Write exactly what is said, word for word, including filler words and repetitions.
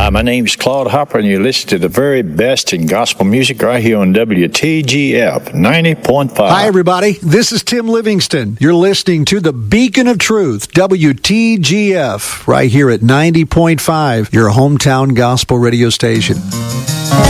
Hi, my name's Claude Hopper, and you listen to the very best in gospel music right here on W T G F ninety point five. Hi, everybody. This is Tim Livingston. You're listening to the Beacon of Truth, W T G F, right here at ninety point five, your hometown gospel radio station.